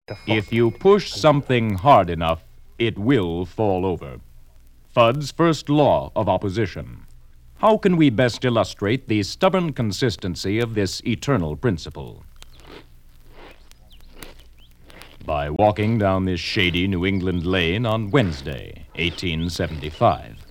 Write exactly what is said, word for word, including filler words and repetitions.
If you push something hard enough, it will fall over. Fudd's first law of opposition. How can we best illustrate the stubborn consistency of this eternal principle? By walking down this shady New England lane on Wednesday, eighteen seventy-five.